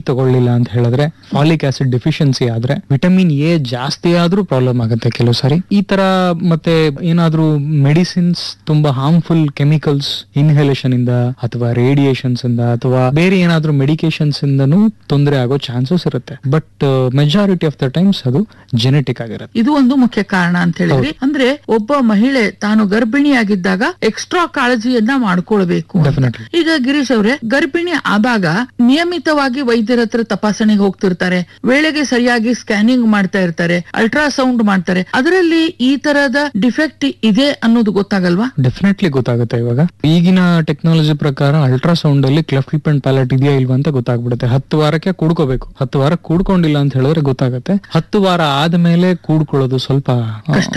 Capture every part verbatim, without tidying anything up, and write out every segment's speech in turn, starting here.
ತಗೊಳ್ಳಿಲ್ಲ ಅಂತ ಹೇಳಿದ್ರೆ, ಫಾಲಿಕ್ ಆಸಿಡ್ ಡೆಫಿಷಿಯನ್ಸಿ ಆದ್ರೆ, ವಿಟಮಿನ್ ಎ ಜಾಸ್ತಿ ಆದ್ರೂ ಪ್ರಾಬ್ಲಮ್ ಆಗುತ್ತೆ ಕೆಲವು ಸಾರಿ. ಈ ತರ ಮತ್ತೆ ಏನಾದ್ರೂ ಮೆಡಿಸಿನ್ಸ್ ತುಂಬಾ ಹಾರ್ಮ್ಫುಲ್ ಕೆಮಿಕಲ್ಸ್ ಇನ್ಹಲೇಷನ್ ಇಂದ ಅಥವಾ ರೇಡಿಯೇಷನ್ಸ್ ಇಂದ ಅಥವಾ ಬೇರೆ ಏನಾದ್ರೂ ಮೆಡಿಕೇಶನ್ಸ್ ಇಂದನೂ ತೊಂದರೆ ಆಗೋ ಚಾನ್ಸಸ್ ಇರುತ್ತೆ. But majority of the times ಅದು ಜೆನೆಟಿಕ್ ಆಗಿರುತ್ತೆ. ಇದು ಒಂದು ಮುಖ್ಯ ಕಾರಣ ಅಂತ ಹೇಳಿದ್ರಿ. ಅಂದ್ರೆ ಒಬ್ಬ ಮಹಿಳೆ ತಾನು ಗರ್ಭಿಣಿಯಾಗಿದ್ದಾಗ ಎಕ್ಸ್ಟ್ರಾ ಕಾಳಜಿಯನ್ನ ಮಾಡ್ಕೊಳ್ಬೇಕು. ಈಗ ಗಿರೀಶ್ ಅವರೇ, ಗರ್ಭಿಣಿ ಆದಾಗ ನಿಯಮಿತವಾಗಿ ವೈದ್ಯರ ಹತ್ರ ತಪಾಸಣೆಗೆ ಹೋಗ್ತಿರ್ತಾರೆ, ವೇಳೆಗೆ ಸರಿಯಾಗಿ ಸ್ಕ್ಯಾನಿಂಗ್ ಮಾಡ್ತಾ ಇರ್ತಾರೆ, ಅಲ್ಟ್ರಾಸೌಂಡ್ ಮಾಡ್ತಾರೆ. ಅದರಲ್ಲಿ ಈ ತರದ ಡಿಫೆಕ್ಟ್ ಇದೆ ಅನ್ನೋದು ಗೊತ್ತಾಗಲ್ವಾ? ಡೆಫಿನೆಟ್ಲಿ ಗೊತ್ತಾಗುತ್ತೆ. ಇವಾಗ ಈಗಿನ ಟೆಕ್ನಾಲಜಿ ಪ್ರಕಾರ ಅಲ್ಟ್ರಾಸೌಂಡ್ ಅಲ್ಲಿ ಕ್ಲೆಫ್ಟ್ ಲಿಪ್ ಅಂಡ್ ಪ್ಯಾಲೆಟ್ ಇದೆಯಾ ಇಲ್ವಾ ಅಂತ ಗೊತ್ತಾಗ್ಬಿಡುತ್ತೆ. ಹತ್ತು ವಾರಕ್ಕೆ ಕೂಡ್ಕೋಬೇಕು. ಹತ್ತು ವಾರ ಕೂಡ್ಕೊಂಡಿಲ್ಲ ಅಂತ ಹೇಳಿದ್ರೆ ಗೊತ್ತಾಗುತ್ತೆ. ಹತ್ತು ವಾರ ಆದ್ಮೇಲೆ ಕೂಡ್ಕೊಳ್ಳೋದು ಸ್ವಲ್ಪ ಕಷ್ಟ.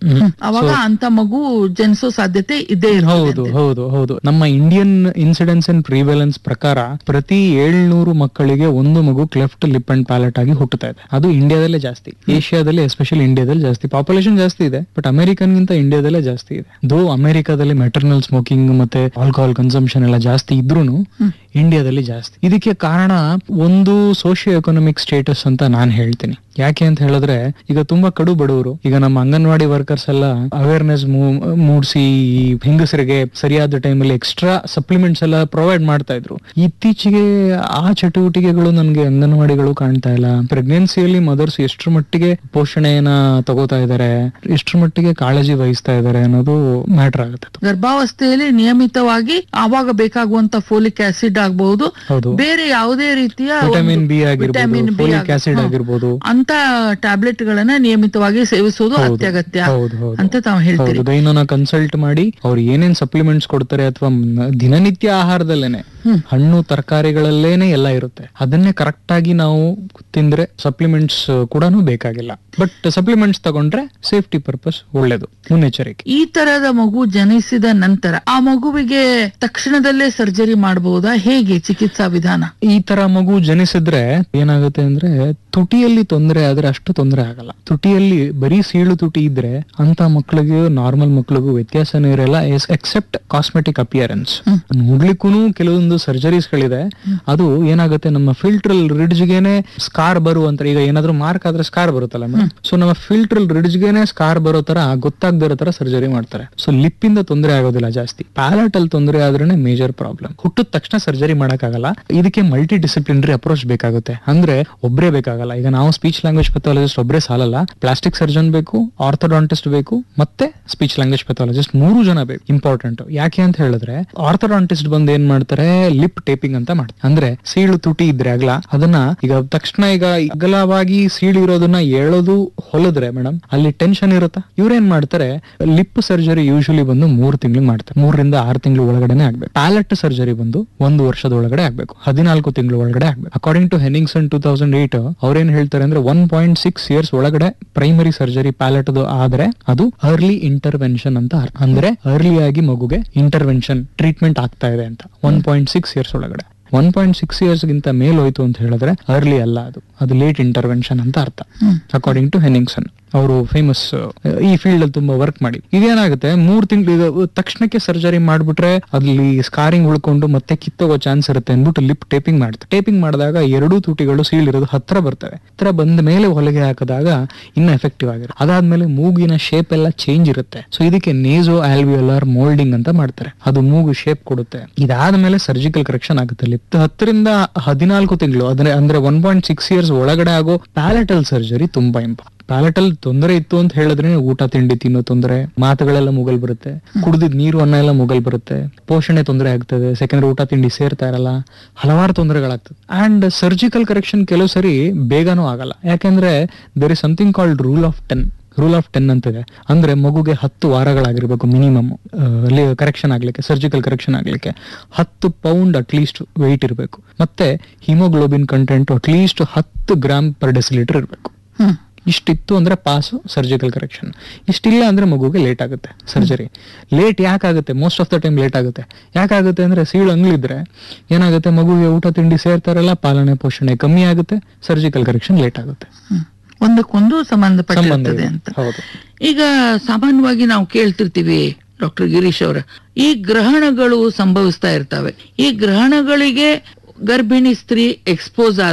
ಅವಾಗ ಅಂತ ಮಗು ಜನಿಸೋ ಸಾಧ್ಯತೆ ಇದೆ. ಹೌದು ಹೌದು ಹೌದು ನಮ್ಮ ಇಂಡಿಯನ್ ಇನ್ಸಿಡೆನ್ಸ್ ಅಂಡ್ ಪ್ರಿವೆಲೆನ್ಸ್ ಪ್ರಕಾರ ಪ್ರತಿ ಏಳ್ನೂರು ಮಕ್ಕಳಿಗೆ ಒಂದು ಮಗು ಕ್ಲೆಫ್ಟ್ ಲಿಪ್ ಅಂಡ್ ಪ್ಯಾಲೆಟ್ ಆಗಿ ಹುಟ್ಟುತ್ತಾ ಇದೆ. ಅದು ಇಂಡಿಯಾದಲ್ಲೇ ಜಾಸ್ತಿ, ಏಷ್ಯಾದಲ್ಲಿ ಎಸ್ಪೆಷಲಿ ಇಂಡಿಯಾದಲ್ಲಿ ಜಾಸ್ತಿ. ಪಾಪ್ಯುಲೇಷನ್ ಜಾಸ್ತಿ ಇದೆ, ಬಟ್ ಅಮೆರಿಕನ್ ಗಿಂತ ಇಂಡಿಯಾದಲ್ಲೇ ಜಾಸ್ತಿ ಇದೆ. ದೋ ಅಮೆರಿಕಾದಲ್ಲಿ ಮೆಟರ್ನಲ್ ಸ್ಮೋಕಿಂಗ್ ಮತ್ತೆ ಆಲ್ಕೋಹಾಲ್ ಕನ್ಸಂಪ್ಷನ್ ಎಲ್ಲ ಜಾಸ್ತಿ ಇದ್ರೂನು ಇಂಡಿಯಾದಲ್ಲಿ ಜಾಸ್ತಿ. ಇದಕ್ಕೆ ಕಾರಣ ಒಂದು ಸೋಶಿಯೋ ಎಕನಾಮಿಕ್ ಸ್ಟೇಟಸ್ ಅಂತ ನಾನ್ ಹೇಳ್ತೀನಿ. ಯಾಕೆ ಅಂತ ಹೇಳಿದ್ರೆ, ಈಗ ತುಂಬಾ ಕಡು ಬಡವರು, ಈಗ ನಮ್ಮ ಅಂಗನವಾಡಿ ವರ್ಕರ್ಸ್ ಎಲ್ಲ ಅವೇರ್ನೆಸ್ ಮೂಡಿಸಿ ಹೆಂಗಸರಿಗೆ ಸರಿಯಾದ ಟೈಮಲ್ಲಿ ಎಕ್ಸ್ಟ್ರಾ ಸಪ್ಲಿಮೆಂಟ್ಸ್ ಎಲ್ಲ ಪ್ರೊವೈಡ್ ಮಾಡ್ತಾ ಇದ್ರು. ಇತ್ತೀಚೆಗೆ ಆ ಚಟುವಟಿಕೆಗಳು ನನ್ಗೆ ಅಂಗನವಾಡಿಗಳು ಕಾಣ್ತಾ ಇಲ್ಲ. ಪ್ರೆಗ್ನೆನ್ಸಿಯಲ್ಲಿ ಮದರ್ಸ್ ಎಷ್ಟರ ಮಟ್ಟಿಗೆ ಪೋಷಣೆಯನ್ನ ತಗೋತಾ ಇದಾರೆ, ಎಷ್ಟರ ಮಟ್ಟಿಗೆ ಕಾಳಜಿ ವಹಿಸ್ತಾ ಇದಾರೆ ಅನ್ನೋದು ಮ್ಯಾಟರ್ ಆಗುತ್ತೆ. ಗರ್ಭಾವಸ್ಥೆಯಲ್ಲಿ ನಿಯಮಿತವಾಗಿ ಆವಾಗ ಬೇಕಾಗುವಂತ ಫೋಲಿಕ್ ಆಸಿಡ್ ಆಗಬಹುದು, ಬೇರೆ ಯಾವುದೇ ರೀತಿಯ ವಿಟಮಿನ್ ಬಿ ಆಗಿರ್ಬೋದು, ಫೋಲಿಕ್ ಆಸಿಡ್ ಆಗಿರ್ಬೋದು, ಅಂತ ಟ್ಯಾಬ್ಲೆಟ್ ಗಳನ್ನ ನಿಯಮಿತವಾಗಿ ಸೇವಿಸೋದು ಅತ್ಯಗತ್ಯ ಅಂತ ತಾವು ಹೇಳ್ತೀವಿ. ದೈನನ ಕನ್ಸಲ್ಟ್ ಮಾಡಿ ಅವ್ರು ಏನೇನ್ ಸಪ್ಲಿಮೆಂಟ್ಸ್ ಕೊಡ್ತಾರೆ, ಅಥವಾ ದಿನನಿತ್ಯ ಆಹಾರದಲ್ಲೇನೆ ಹಣ್ಣು ತರಕಾರಿಗಳಲ್ಲೇನೆ ಎಲ್ಲ ಇರುತ್ತೆ, ಅದನ್ನೇ ಕರೆಕ್ಟ್ ಆಗಿ ನಾವು ತಿಂದ್ರೆ ಸಪ್ಲಿಮೆಂಟ್ಸ್ ಕೂಡ ಬೇಕಾಗಿಲ್ಲ. ಬಟ್ ಸಪ್ಲಿಮೆಂಟ್ಸ್ ತಗೊಂಡ್ರೆ ಸೇಫ್ಟಿ ಪರ್ಪಸ್ ಒಳ್ಳೇದು, ಮುನ್ನೆಚ್ಚರಿಕೆ. ಈ ತರದ ಮಗು ಜನಿಸಿದ ನಂತರ ಆ ಮಗುವಿಗೆ ತಕ್ಷಣದಲ್ಲೇ ಸರ್ಜರಿ ಮಾಡಬಹುದಾ? ಹೇಗೆ ಚಿಕಿತ್ಸಾ ವಿಧಾನ? ಈ ತರ ಮಗು ಜನಿಸಿದ್ರೆ ಏನಾಗುತ್ತೆ ಅಂದ್ರೆ, ತುಟಿಯಲ್ಲಿ ತೊಂದರೆ ಆದ್ರೆ ಅಷ್ಟು ತೊಂದರೆ ಆಗಲ್ಲ. ತುಟಿಯಲ್ಲಿ ಬರೀ ಸೀಳು ತುಟಿ ಇದ್ರೆ ಅಂತ ಮಕ್ಳಿಗೆ ನಾರ್ಮಲ್ ಮಕ್ಳಿಗೂ ವ್ಯತ್ಯಾಸನೇ ಇರಲ್ಲ, ಎಕ್ಸೆಪ್ಟ್ ಕಾಸ್ಮೆಟಿಕ್ ಅಪಿಯರೆನ್ಸ್. ನೋಡ್ಲಿಕ್ಕೂ ಕೆಲವೊಂದು ಸರ್ಜರೀಸ್ ಗಳಿದೆ. ಅದು ಏನಾಗುತ್ತೆ, ನಮ್ಮ ಫಿಲ್ಟ್ರಲ್ ರಿಡ್ಜ್ಗೆನೆ ಸ್ಕಾರ್ ಬರುವಂತ, ಈಗ ಏನಾದ್ರೂ ಮಾರ್ಕ್ ಆದ್ರೆ ಸ್ಕಾರ್ ಬರುತ್ತಲ್ಲ ಮೇಡಮ್, ಸೊ ನಮ್ಮ ಫಿಲ್ಟ್ರಲ್ ರಿಡ್ಜ್ಗೆನೆ ಸ್ಕಾರ್ ಬರೋ ತರ ಗೊತ್ತಾಗದಿರೋ ತರ ಸರ್ಜರಿ ಮಾಡ್ತಾರೆ. ಸೊ ಲಿಪ್ ಇಂದ ತೊಂದರೆ ಆಗೋದಿಲ್ಲ ಜಾಸ್ತಿ, ಪ್ಯಾಲೆಟ್ ಅಲ್ಲಿ ತೊಂದರೆ ಆದ್ರೆ ಮೇಜರ್ ಪ್ರಾಬ್ಲಮ್. ಹುಟ್ಟಿದ ತಕ್ಷಣ ಸರ್ಜರಿ ಮಾಡಕ್ ಆಗಲ್ಲ. ಇದಕ್ಕೆ ಮಲ್ಟಿ ಡಿಸಿಪ್ಲಿನರಿ ಅಪ್ರೋಚ್ ಬೇಕಾಗುತ್ತೆ. ಅಂದ್ರೆ ಒಬ್ರೇ ಬೇಕಾಗಲ್ಲ. ಈಗ ನಾವು ಸ್ಪೀಚ್ ಲ್ಯಾಂಗ್ವೇಜ್ ಪೆಥಾಲಜಿಸ್ಟ್ ಒಬ್ರೇ ಸಾಲಲ್ಲ, ಪ್ಲಾಸ್ಟಿಕ್ ಸರ್ಜನ್ ಬೇಕು, ಆರ್ಥೋಡಾಂಟಿಸ್ಟ್ ಬೇಕು, ಮತ್ತೆ ಸ್ಪೀಚ್ ಲ್ಯಾಂಗ್ವೇಜ್ ಪೆಥಾಲಜಿಸ್ಟ್, ಮೂರು ಜನ ಬೇಕು. ಇಂಪಾರ್ಟೆಂಟ್. ಯಾಕೆ ಅಂತ ಹೇಳಿದ್ರೆ, ಆರ್ಥೋಡಾಂಟಿಸ್ಟ್ ಬಂದು ಏನ್ ಮಾಡ್ತಾರೆ, ಲಿಪ್ ಟೇಪಿಂಗ್ ಅಂತ ಮಾಡ್ತಾರೆ. ಅಂದ್ರೆ ಸೀಳು ತುಟಿ ಇದ್ರೆ ಅಗಲ, ಅದನ್ನ ಈಗ ತಕ್ಷಣ ಈಗ ಅಗಲವಾಗಿ ಸೀಳು ಇರೋದನ್ನ ಎಳೋದು ಹೊಲದ್ರೆ ಮೇಡಮ್, ಅಲ್ಲಿ ಟೆನ್ಷನ್ ಇರುತ್ತಾ, ಇವ್ರೇನ್ ಮಾಡ್ತಾರೆ, ಲಿಪ್ ಸರ್ಜರಿ ಯೂಶಲಿ ಬಂದು ಮೂರ್ ತಿಂಗಳಿಗೆ ಮಾಡ್ತಾರೆ. ಮೂರರಿಂದ ಆರು ತಿಂಗಳು ಒಳಗಡೆನೆ ಆಗ್ಬೇಕು. ಪ್ಯಾಲೆಟ್ ಸರ್ಜರಿ ಬಂದು ಒಂದು ವರ್ಷದ ಒಳಗಡೆ ಆಗ್ಬೇಕು, ಹದಿನಾಲ್ಕು ತಿಂಗಳು ಒಳಗಡೆ ಆಗ್ಬೇಕು. According to ಹೆನಿಂಗ್ಸನ್ two thousand eight ಅವ್ರೇನ್ ಹೇಳ್ತಾರೆ ಅಂದ್ರೆ, ಒನ್ ಪಾಯಿಂಟ್ ಸಿಕ್ಸ್ ಇಯರ್ಸ್ ಒಳಗಡೆ ಪ್ರೈಮರಿ ಸರ್ಜರಿ ಪ್ಯಾಲೆಟ್ ಆದ್ರೆ ಅದು ಅರ್ಲಿ ಇಂಟರ್ವೆನ್ಷನ್ ಅಂತ. ಅಂದ್ರೆ ಅರ್ಲಿ ಆಗಿ ಮಗುಗೆ ಇಂಟರ್ವೆನ್ಷನ್ ಟ್ರೀಟ್ಮೆಂಟ್ ಆಗ್ತಾ ಇದೆ ಅಂತ. ಒನ್ ಪಾಯಿಂಟ್ ಸಿಕ್ಸ್ ಇಯರ್ಸ್ ಒಳಗಡೆ. ಒನ್ ಪಾಯಿಂಟ್ ಸಿಕ್ಸ್ ಇಯರ್ಸ್ ಗಿಂತ ಮೇಲ್ ಹೋಯ್ತು ಅಂತ ಹೇಳಿದ್ರೆ ಅರ್ಲಿ ಅಲ್ಲ, ಅದು ಅದು ಲೇಟ್ ಇಂಟರ್ವೆನ್ಷನ್ ಅಂತ ಅರ್ಥ, ಅಕಾರ್ಡಿಂಗ್ ಟು ಹೆನಿಂಗ್ಸನ್. ಅವರು ಫೇಮಸ್ ಈ ಫೀಲ್ಡ್ ಅಲ್ಲಿ ತುಂಬಾ ವರ್ಕ್ ಮಾಡಿ. ಇದೇನಾಗುತ್ತೆ, ಮೂರ್ ತಿಂಗಳು ತಕ್ಷಣಕ್ಕೆ ಸರ್ಜರಿ ಮಾಡ್ಬಿಟ್ರೆ ಅಲ್ಲಿ ಸ್ಕಾರಿಂಗ್ ಉಳ್ಕೊಂಡು ಮತ್ತೆ ಕಿತ್ತೋಗೋ ಚಾನ್ಸ್ ಇರುತ್ತೆ ಅಂದ್ಬಿಟ್ಟು ಲಿಪ್ ಟೇಪಿಂಗ್ ಮಾಡ್ತಾರೆ. ಟೇಪಿಂಗ್ ಮಾಡಿದಾಗ ಎರಡೂ ತುಟಿಗಳು ಸೀಳಿರೋದು ಹತ್ರ ಬರ್ತವೆ. ಹತ್ರ ಬಂದ ಮೇಲೆ ಹೊಲಿಗೆ ಹಾಕಿದಾಗ ಇನ್ನ ಎಫೆಕ್ಟಿವ್ ಆಗಿರುತ್ತೆ. ಅದಾದ್ಮೇಲೆ ಮೂಗಿನ ಶೇಪ್ ಎಲ್ಲ ಚೇಂಜ್ ಇರುತ್ತೆ. ಸೊ ಇದಕ್ಕೆ ನೇಸೋ ಆಲ್ವಿಯೋಲಾರ್ ಮೋಲ್ಡಿಂಗ್ ಅಂತ ಮಾಡ್ತಾರೆ. ಅದು ಮೂಗು ಶೇಪ್ ಕೊಡುತ್ತೆ. ಇದಾದ್ಮೇಲೆ ಸರ್ಜಿಕಲ್ ಕರೆಕ್ಷನ್ ಆಗುತ್ತೆ. ಲಿಪ್ ಹತ್ತರಿಂದ ಹದಿನಾಲ್ಕು ತಿಂಗಳು ಅಂದ್ರೆ ಅಂದ್ರೆ ಒನ್ ಪಾಯಿಂಟ್ ಸಿಕ್ಸ್ ಇಯರ್ಸ್ ಒಳಗಡೆ ಆಗೋ ಪ್ಯಾಲೆಟಲ್ ಸರ್ಜರಿ ತುಂಬಾ ಇಂಪಾರ್ಟೆಂಟ್. ಪ್ಯಾಲೆಟಲ್ ತೊಂದರೆ ಇತ್ತು ಅಂತ ಹೇಳಿದ್ರೆ ಊಟ ತಿಂಡಿ ತಿನ್ನೋ ತೊಂದರೆ, ಮಾತುಗಳೆಲ್ಲ ಮುಗಲ್ ಬರುತ್ತೆ, ಕುಡಿದಿದ್ ನೀರು ಅನ್ನ ಎಲ್ಲ ಮುಗಲ್ ಬರುತ್ತೆ, ಪೋಷಣೆ ತೊಂದರೆ ಆಗ್ತದೆ, ಸೆಕೆಂಡ್ರಿ ಊಟ ತಿಂಡಿ ಸೇರ್ತಾ ಇರಲ್ಲ, ಹಲವಾರು ತೊಂದರೆಗಳಾಗ್ತದೆ. ಅಂಡ್ ಸರ್ಜಿಕಲ್ ಕರೆಕ್ಷನ್ ಕೆಲವು ಸರಿ ಬೇಗನೂ ಆಗಲ್ಲ. ಯಾಕಂದ್ರೆ there is something called rule of ten rule of ten ಅಂತಿದೆ. ಅಂದ್ರೆ ಮಗುಗೆ ಹತ್ತು ವಾರಗಳಾಗಿರ್ಬೇಕು ಮಿನಿಮಮ್ ಅಲ್ಲಿ ಕರೆಕ್ಷನ್ ಆಗ್ಲಿಕ್ಕೆ, ಸರ್ಜಿಕಲ್ ಕರೆಕ್ಷನ್ ಆಗ್ಲಿಕ್ಕೆ. ಹತ್ತು ಪೌಂಡ್ ಅಟ್ಲೀಸ್ಟ್ ವೆಯ್ಟ್ ಇರಬೇಕು. ಮತ್ತೆ ಹಿಮೋಗ್ಲೋಬಿನ್ ಕಂಟೆಂಟ್ ಅಟ್ಲೀಸ್ಟ್ ಹತ್ತು ಗ್ರಾಮ್ ಪರ್ ಡೆಸಿಲೀಟರ್ ಇರಬೇಕು. ಇಷ್ಟಿತ್ತು ಅಂದ್ರೆ ಪಾಸು ಸರ್ಜಿಕಲ್ ಕರೆಕ್ಷನ್. ಇಷ್ಟಿಲ್ಲ ಅಂದ್ರೆ ಮಗುಗೆ ಲೇಟ್ ಆಗುತ್ತೆ surgery. Late ಯಾಕಾಗುತ್ತೆ? Most of the time late ಆಗುತ್ತೆ. ಯಾಕಾಗುತ್ತೆ ಅಂದ್ರೆ ಸೀಳು ಅಂಗ್ಲಿದ್ರೆ ಏನಾಗುತ್ತೆ, ಮಗುಗೆ ಊಟ ತಿಂಡಿ ಸೇರ್ತಾರಲ್ಲ, ಪಾಲನೆ ಪೋಷಣೆ ಕಮ್ಮಿ ಆಗುತ್ತೆ, ಸರ್ಜಿಕಲ್ ಕರೆಕ್ಷನ್ ಲೇಟ್ ಆಗುತ್ತೆ. ಒಂದಕ್ಕೊಂದು ಸಂಬಂಧಪಟ್ಟಿರುತ್ತದೆ ಅಂತ. ಈಗ ಸಾಮಾನ್ಯವಾಗಿ ನಾವು ಕೇಳ್ತಿರ್ತೀವಿ ಡಾಕ್ಟರ್ ಗಿರೀಶ್ ಅವರ, ಈ ಗ್ರಹಣಗಳು ಸಂಭವಿಸ್ತಾ ಇರ್ತವೆ. ಈ ಗ್ರಹಣಗಳಿಗೆ ಗರ್ಭಿಣಿ ಸ್ತ್ರೀ ಎಕ್ಸ್ಪೋಸ್